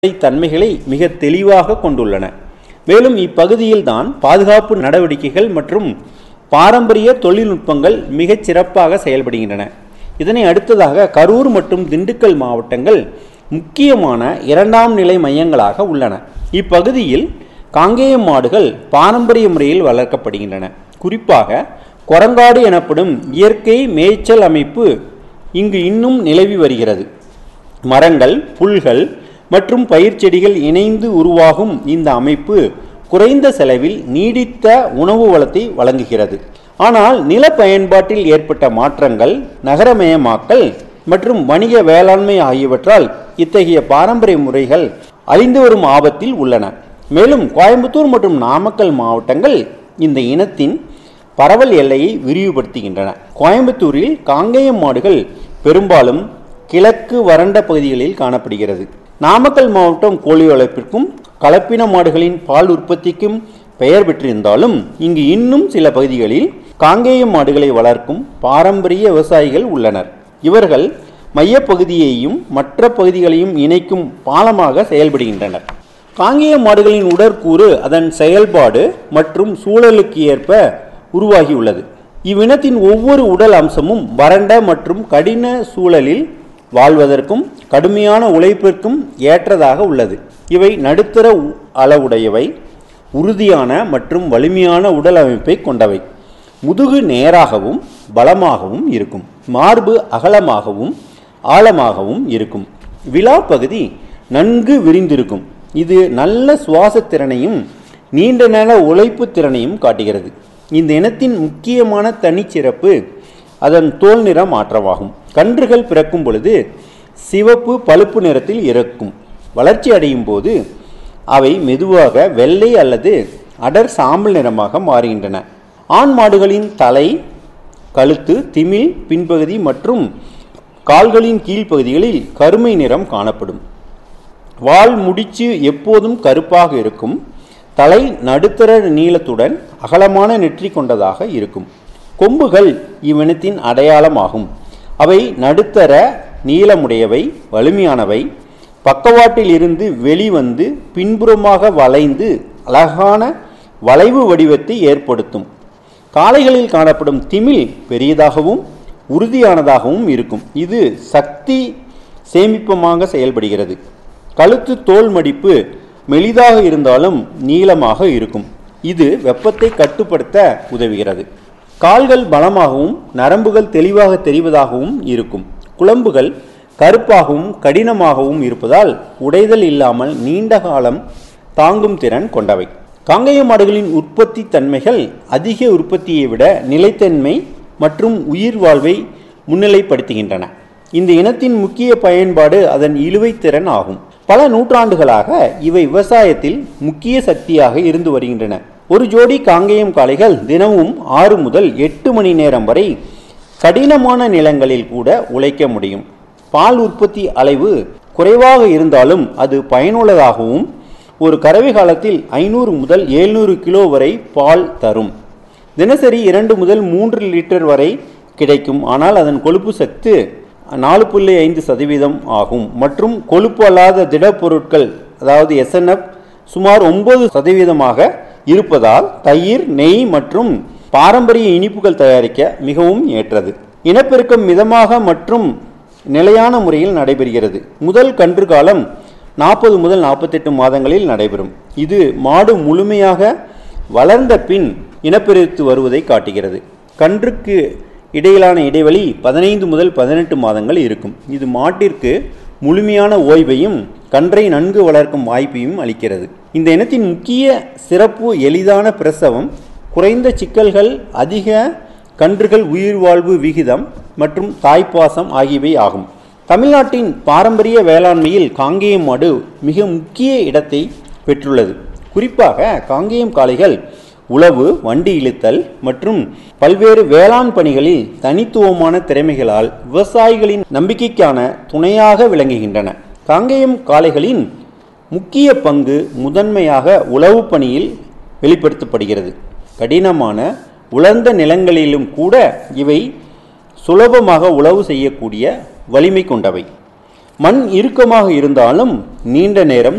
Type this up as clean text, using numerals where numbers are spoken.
தன்மைகளை மிக தெளிவாக கொண்டுள்ளன. மேலும் இப்பகுதியில்தான் பாதுகாப்பு நடவடிக்கைகள் மற்றும் பாரம்பரிய தொழில்நுட்பங்கள் மிகச் சிறப்பாக செயல்படுகின்றன. இதனை அடுத்ததாக கரூர் மற்றும் திண்டுக்கல் மாவட்டங்கள் முக்கியமான இரண்டாம் நிலை மையங்களாக உள்ளன. இப்பகுதியில் காங்கேயம் மாடுகள் பாரம்பரிய முறையில் வளர்க்கப்படுகின்றன. குறிப்பாக கொரங்காடு எனப்படும் இயற்கை மேய்ச்சல் அமைப்பு இங்கு இன்னும் நிலவி வருகிறது. மரங்கள், புல்கள் மற்றும் பயிர் செடிகள் இணைந்து உருவாகும் இந்த அமைப்பு குறைந்த செலவில் நீடித்த உணவு வளத்தை வழங்குகிறது. ஆனால் நில பயன்பாட்டில் ஏற்பட்ட மாற்றங்கள், நகரமயமாக்கல் மற்றும் வணிக வேளாண்மை ஆகியவற்றால் இத்தகைய பாரம்பரிய முறைகள் அழிந்து வரும் ஆபத்தில் உள்ளன. மேலும் கோயம்புத்தூர் மற்றும் நாமக்கல் மாவட்டங்கள் இந்த இனத்தின் பரவல் எல்லையை விரிவுபடுத்துகின்றன. கோயம்புத்தூரில் காங்கேயம் மாடுகள் பெரும்பாலும் கிழக்கு வறண்ட பகுதிகளில் காணப்படுகிறது. நாமக்கல் மாவட்டம் கோழி வளர்ப்பிற்கும் கலப்பின மாடுகளின் பால் உற்பத்திக்கும் பெயர் பெற்றிருந்தாலும் இங்கு இன்னும் சில பகுதிகளில் காங்கேயம் மாடுகளை வளர்க்கும் பாரம்பரிய விவசாயிகள் உள்ளனர். இவர்கள் மையப்பகுதியையும் மற்ற பகுதிகளையும் இணைக்கும் பாலமாக செயல்படுகின்றனர். காங்கேயம் மாடுகளின் உடற்கூறு அதன் செயல்பாடு மற்றும் சூழலுக்கு ஏற்ப உருவாகியுள்ளது. இவ்வினத்தின் ஒவ்வொரு உடல் அம்சமும் வறண்ட மற்றும் கடின சூழலில் வாழ்வதற்கும் கடுமையான உழைப்பிற்கும் ஏற்றதாக உள்ளது. இவை நடுத்தர அளவுடையவை, உறுதியான மற்றும் வலிமையான உடல் அமைப்பை கொண்டவை. முதுகு நேராகவும் பலமாகவும் இருக்கும். மார்பு அகலமாகவும் ஆழமாகவும் இருக்கும். விலா பகுதி நன்கு விரிந்திருக்கும். இது நல்ல சுவாச திறனையும் நீண்ட நேர உழைப்பு திறனையும் காட்டுகிறது. இந்த இனத்தின் முக்கியமான தனிச்சிறப்பு அதன் தோல் நிற மாற்றமாகும். கன்றுகள் பிறக்கும் பொழுது சிவப்பு பழுப்பு நிறத்தில் இருக்கும். வளர்ச்சி அடையும் போது அவை மெதுவாக வெள்ளை அல்லது அடர் சாம்பல் நிறமாக மாறுகின்றன. ஆண் மாடுகளின் தலை, கழுத்து, திமில் பின்பகுதி மற்றும் கால்களின் கீழ்ப்பகுதிகளில் கருமை நிறம் காணப்படும். வால் முடிச்சு எப்போதும் கருப்பாக இருக்கும். தலை நடுத்தர நீளத்துடன் அகலமான நெற்றி கொண்டதாக இருக்கும். கொம்புகள் இவ்வினத்தின் அடையாளமாகும். அவை நடுத்தர நீளமுடையவை, வலிமையானவை. பக்கவாட்டில் இருந்து வெளிவந்து பின்புறமாக வளைந்து அழகான வளைவு வடிவத்தை ஏற்படுத்தும். காளைகளில் காணப்படும் திமில் பெரியதாகவும் உறுதியானதாகவும் இருக்கும். இது சக்தி சேமிப்பமாக செயல்படுகிறது. கழுத்து தோல் மடிப்பு மெலிதாக இருந்தாலும் நீளமாக இருக்கும். இது வெப்பத்தை கட்டுப்படுத்த உதவுகிறது. கால்கள் பலமாகவும் நரம்புகள் தெளிவாக தெரிவதாகவும் இருக்கும். குளம்புகள் கருப்பாகவும் கடினமாகவும் இருப்பதால் உடைதல் இல்லாமல் நீண்ட காலம் தாங்கும் திறன் கொண்டவை. காங்கேயம் மாடுகளின் உற்பத்தி தன்மைகள் அதிக உற்பத்தியை விட நிலைத்தன்மை மற்றும் உயிர் வாழ்வை முன்னிலைப்படுத்துகின்றன. இந்த இனத்தின் முக்கிய பயன்பாடு அதன் இழுவை திறன் ஆகும். பல நூற்றாண்டுகளாக இவை விவசாயத்தில் முக்கிய சக்தியாக இருந்து வருகின்றன. ஒரு ஜோடி காங்கேயம் காளைகள் தினமும் 6 முதல் 8 மணி நேரம் வரை கடினமான நிலங்களில் கூட உழைக்க முடியும். பால் உற்பத்தி அளவு குறைவாக இருந்தாலும் அது பயனுள்ளதாகவும் ஒரு கறவை காலத்தில் 500 முதல் 700 கிலோ வரை பால் தரும். தினசரி 2 முதல் 3 லிட்டர் வரை கிடைக்கும். ஆனால் அதன் கொழுப்பு சத்து 4.5% ஆகும். மற்றும் கொழுப்பு அல்லாத திடப்பொருட்கள் அதாவது SNF சுமார் 9% இருப்பதால் தயிர், நெய் மற்றும் பாரம்பரிய இனிப்புகள் தயாரிக்க மிகவும் ஏற்றது. இனப்பெருக்கம் மிதமாக மற்றும் நிலையான முறையில் நடைபெறுகிறது. முதல் கன்று காலம் 40 முதல் 48 மாதங்களில் நடைபெறும். இது மாடு முழுமையாக வளர்ந்த பின் இனப்பெருத்து வருவதை காட்டுகிறது. கன்றுக்கு இடையிலான இடைவெளி 15 முதல் 18 மாதங்கள் இருக்கும். இது மாட்டிற்கு முழுமையான ஓய்வையும் கன்றை நன்கு வளர்க்கும் வாய்ப்பையும் அளிக்கிறது. இந்த இனத்தின் முக்கிய சிறப்பு எளிதான பிரசவம், குறைந்த சிக்கல்கள், அதிக கன்றுகள் உயிர் வாழ்வு விகிதம் மற்றும் தாய்ப்பாசம் ஆகியவை ஆகும். தமிழ்நாட்டின் பாரம்பரிய வேளாண்மையில் காங்கேயம் மாடு மிக முக்கிய இடத்தை பெற்றுள்ளது. குறிப்பாக காங்கேயம் காளைகள் உழவு, வண்டி இழுத்தல் மற்றும் பல்வேறு வேளாண் பணிகளில் தனித்துவமான திறமைகளால் விவசாயிகளின் நம்பிக்கைக்கான துணையாக விளங்குகின்றன. காங்கேயம் காளைகளின் முக்கிய பங்கு முதன்மையாக உழவு பணியில் வெளிப்படுத்தப்படுகிறது. கடினமான உலர்ந்த நிலங்களிலும் கூட இவை சுலபமாக உழவு செய்யக்கூடிய வலிமை கொண்டவை. மண் இறுக்கமாக இருந்தாலும் நீண்ட நேரம்